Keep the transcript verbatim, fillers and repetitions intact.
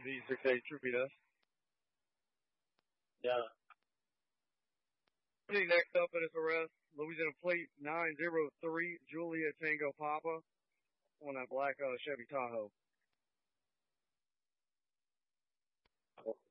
Z six eight Troopy does. Yeah. Next up at his arrest, Louisiana Plate nine zero three, Julia Tango Papa, on that black uh, Chevy Tahoe.